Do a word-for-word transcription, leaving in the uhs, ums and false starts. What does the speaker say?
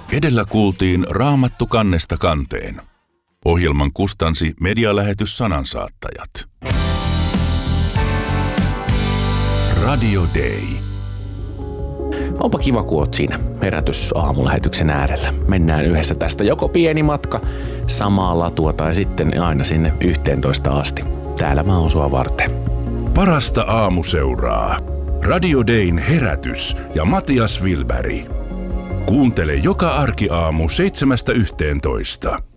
Edellä kuultiin Raamattu kannesta kanteen. Ohjelman kustansi medialähetys Sanansaattajat. Radio Day. Onpa kiva, kun oot siinä herätys aamulähetyksen äärellä. Mennään yhdessä tästä joko pieni matka samaa latua tai sitten aina sinne yhteentoista asti. Täällä mä oon sua varten. Parasta aamuseuraa. Radio Dayn herätys ja Matias Wilberg. Kuuntele joka arkiaamu seitsemästä yhteentoista.